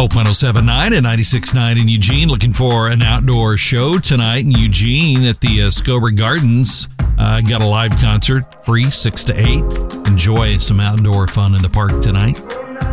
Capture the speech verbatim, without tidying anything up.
Hope one oh seven point nine and ninety-six point nine in Eugene. Looking for an outdoor show tonight in Eugene at the uh, Scober Gardens. Uh, got a live concert, free, six to eight. Enjoy some outdoor fun in the park tonight.